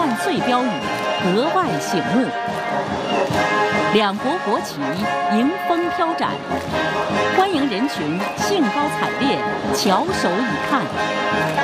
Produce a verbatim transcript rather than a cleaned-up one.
万岁标语格外醒目，两国国旗迎风飘展，欢迎人群兴高采烈，翘首以盼。